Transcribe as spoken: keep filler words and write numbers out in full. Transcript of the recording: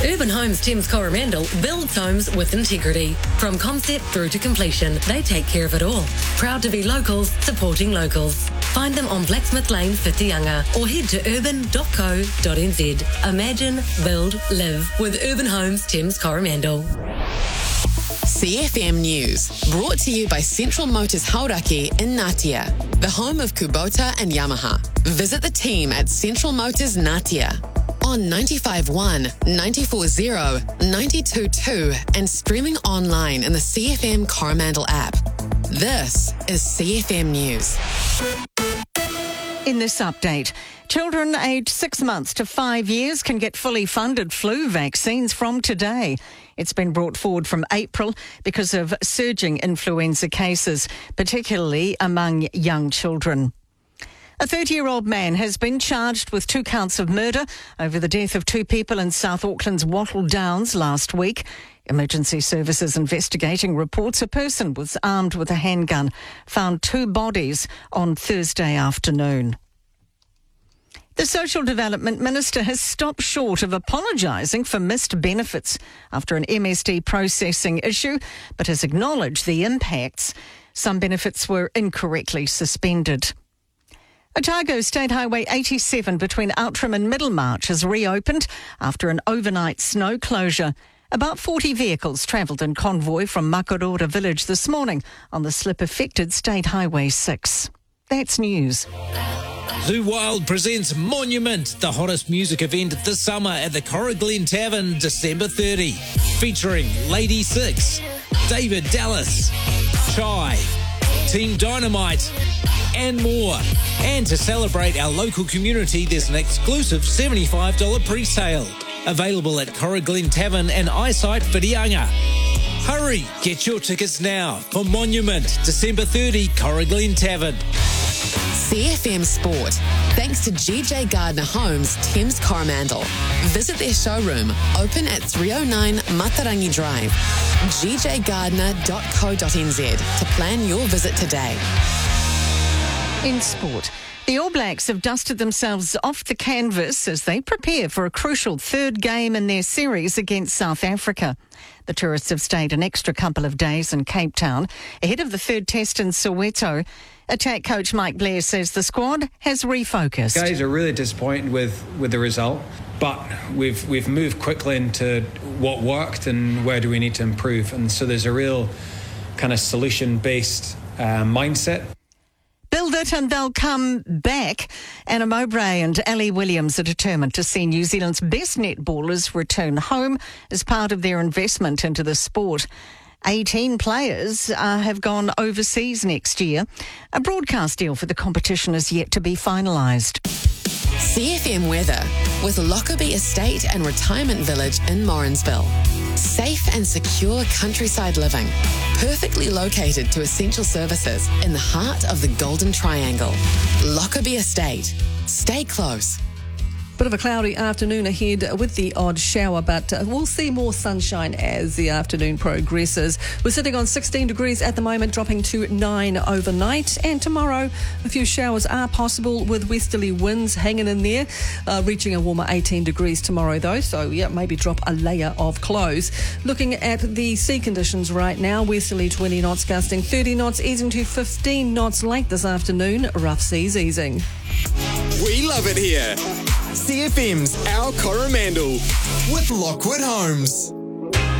Urban Homes Thames Coromandel builds homes with integrity. From concept through to completion, they take care of it all. Proud to be locals, supporting locals. Find them on Blacksmith Lane, Whitianga, or head to urban dot co dot n z. Imagine, build, live with Urban Homes Thames Coromandel. C F M News, brought to you by Central Motors Hauraki in Ngatea, the home of Kubota and Yamaha. Visit the team at Central Motors Ngatea on ninety-five point one, ninety-four point zero, ninety-two point two and streaming online in the C F M Coromandel app. This is C F M News. In this update, children aged six months to five years can get fully funded flu vaccines from today. It's been brought forward from April because of surging influenza cases, particularly among young children. A thirty-year-old man has been charged with two counts of murder over the death of two people in South Auckland's Wattle Downs last week. Emergency services investigating reports a person was armed with a handgun found two bodies on Thursday afternoon. The Social Development Minister has stopped short of apologising for missed benefits after an M S D processing issue, but has acknowledged the impacts. Some benefits were incorrectly suspended. Otago State Highway eighty-seven between Outram and Middlemarch has reopened after an overnight snow closure. About forty vehicles travelled in convoy from Makarora village this morning on the slip-affected State Highway six. That's news. Zoo Wild presents Monument, the hottest music event this summer at the Corriglen Tavern, December thirtieth, featuring Lady Six, David Dallas, Chai, Team Dynamite, and more. And to celebrate our local community, there's an exclusive seventy-five dollars pre-sale. Available at Corriglen Tavern and Eyesight Whitianga. Hurry, get your tickets now for Monument, December thirtieth, Corriglen Tavern. C F M Sport, thanks to G J Gardner Homes, Thames Coromandel. Visit their showroom, open at three oh nine Matarangi Drive. g j gardner dot co dot n z to plan your visit today. In sport, the All Blacks have dusted themselves off the canvas as they prepare for a crucial third game in their series against South Africa. The tourists have stayed an extra couple of days in Cape Town ahead of the third test in Soweto. Attack coach Mike Blair says the squad has refocused. Guys are really disappointed with, with the result, but we've we've moved quickly into what worked and where do we need to improve. And so there's a real kind of solution-based uh, mindset. Build it and they'll come back. Anna Mowbray and Ali Williams are determined to see New Zealand's best netballers return home as part of their investment into the sport. eighteen players uh, have gone overseas next year. A broadcast deal for the competition is yet to be finalised. C F M weather with Lockerbie Estate and Retirement Village in Morrinsville. Safe and secure countryside living, perfectly located to essential services in the heart of the Golden Triangle. Lockerbie Estate. Stay close. Bit of a cloudy afternoon ahead with the odd shower, but uh, we'll see more sunshine as the afternoon progresses. We're sitting on sixteen degrees at the moment, dropping to nine overnight. And tomorrow, a few showers are possible with westerly winds hanging in there, uh, reaching a warmer eighteen degrees tomorrow though. So yeah, maybe drop a layer of clothes. Looking at the sea conditions right now, westerly twenty knots gusting, thirty knots easing to fifteen knots late this afternoon. Rough seas easing. We love it here. C F M's Our Coromandel with Lockwood Homes.